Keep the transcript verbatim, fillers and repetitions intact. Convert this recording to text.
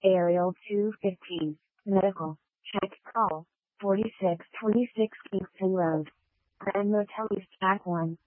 Aerial two fifteen, Medical, check call, forty-six twenty-six Kingston Road. Grand Motel East Act one.